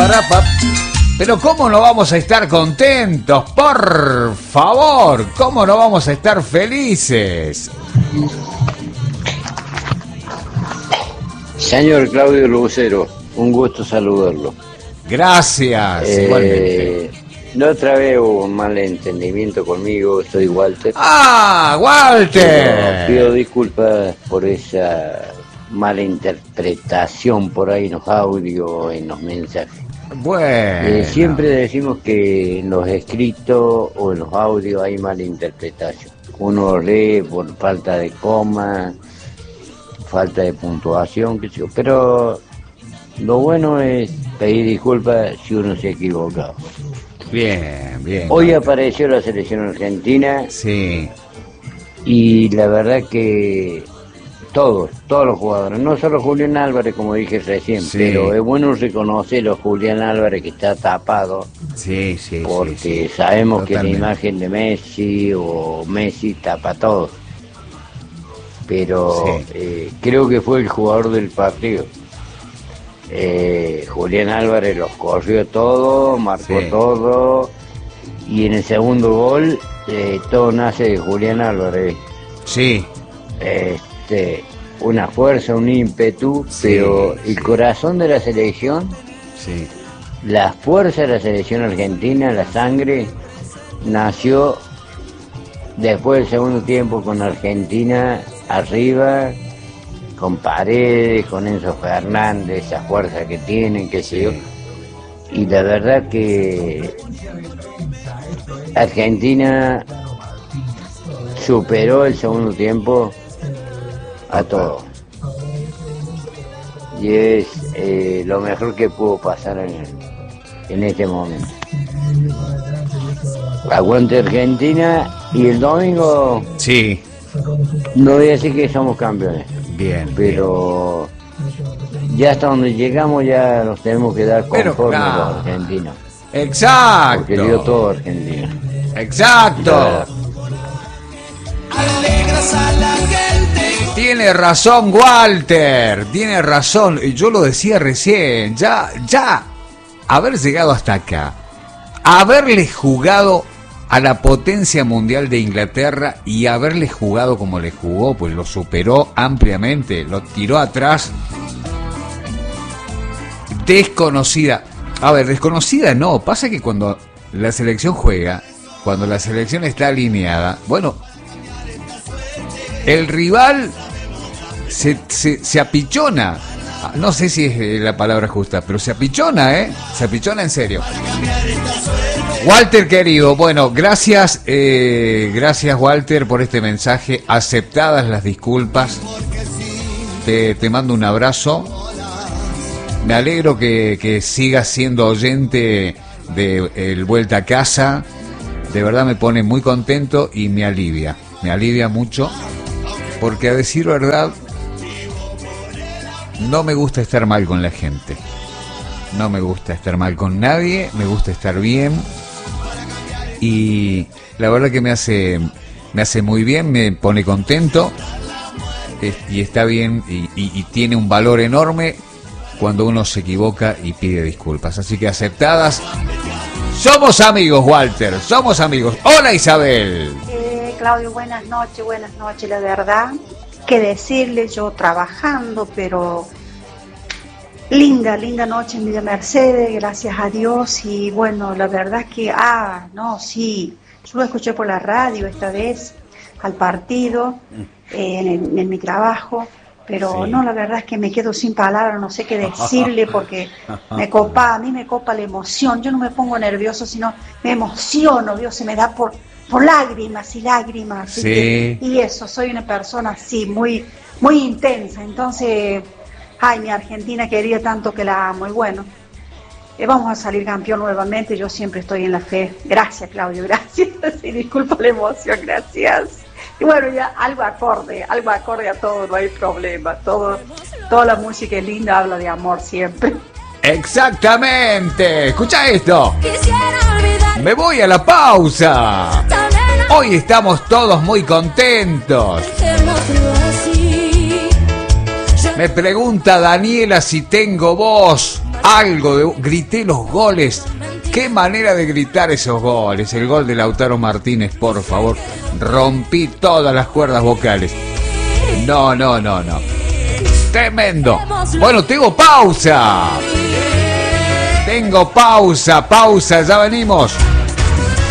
Pero ¿cómo no vamos a estar contentos? Por favor, ¿cómo no vamos a estar felices? Señor Claudio Lucero, un gusto saludarlo. Gracias, igualmente. La otra vez hubo un malentendimiento conmigo, soy Walter. ¡Ah, Walter! Pido disculpas por esa mala interpretación por ahí en los audios, en los mensajes. Bueno. Siempre decimos que en los escritos o en los audios hay mala interpretación. Uno lee por falta de coma, falta de puntuación, qué sé yo. Pero lo bueno es pedir disculpas si uno se ha equivocado. Bien, bien. Hoy apareció la selección argentina. Sí. Y la verdad que todos los jugadores, no solo Julián Álvarez, como dije recién, sí, pero es bueno reconocer a Julián Álvarez que está tapado. Sí, sí. Porque sí. Sabemos Totalmente. Que la imagen de Messi o Messi tapa todo. Pero sí, creo que fue el jugador del partido. Julián Álvarez los corrió todo, marcó todo, y en el segundo gol todo nace de Julián Álvarez. Sí. Una fuerza, un ímpetu, pero el corazón de la selección, la fuerza de la selección argentina, la sangre, nació después del segundo tiempo con Argentina arriba, con Paredes, con Enzo Fernández, esa fuerza que tienen, qué sé yo. Y la verdad que Argentina superó el segundo tiempo a todo. Y es lo mejor que pudo pasar en este momento. Aguante Argentina, y el domingo no voy a decir que somos campeones. Bien. Pero ya hasta donde llegamos ya nos tenemos que dar conforme los argentinos. Exacto. Porque dio todo Argentina. Exacto. Tiene razón Walter, tiene razón. Yo lo decía recién, ya haber llegado hasta acá, haberle jugado a la potencia mundial de Inglaterra y haberle jugado como le jugó, pues lo superó ampliamente, lo tiró atrás. Desconocida. A ver, desconocida no, pasa que cuando la selección juega, cuando la selección está alineada, bueno, el rival se apichona. No sé si es la palabra justa, pero se apichona, se apichona en serio. Walter querido, bueno, gracias Walter por este mensaje, aceptadas las disculpas, te mando un abrazo, me alegro que sigas siendo oyente de El Vuelta a Casa, de verdad me pone muy contento y me alivia mucho, porque a decir verdad, no me gusta estar mal con la gente. No me gusta estar mal con nadie, me gusta estar bien. Y la verdad que me hace muy bien, me pone contento. Y está bien y tiene un valor enorme cuando uno se equivoca y pide disculpas. Así que aceptadas. Somos amigos, Walter, somos amigos. Hola, Isabel. Claudio, buenas noches, la verdad. Que decirle, yo trabajando, pero linda noche en Villa Mercedes, gracias a Dios. Y bueno, la verdad que, yo lo escuché por la radio esta vez, al partido, en mi trabajo, pero no, la verdad es que me quedo sin palabras, no sé qué decirle, porque a mí me copa la emoción, yo no me pongo nervioso, sino me emociono, Dios, se me da por lágrimas y lágrimas. Sí. Y eso, soy una persona así, muy, muy intensa. Entonces, mi Argentina quería tanto que la amo. Y bueno, vamos a salir campeón nuevamente. Yo siempre estoy en la fe. Gracias, Claudio, gracias. Y disculpa la emoción, gracias. Y bueno, ya algo acorde a todo, no hay problema. Toda la música es linda, habla de amor siempre. Exactamente. Escucha esto. Me voy a la pausa. Hoy estamos todos muy contentos. Me pregunta Daniela si tengo voz. algo, grité los goles. Qué manera de gritar esos goles. El gol de Lautaro Martínez, por favor. Rompí todas las cuerdas vocales. No. Tremendo. Bueno, tengo pausa. Ya venimos.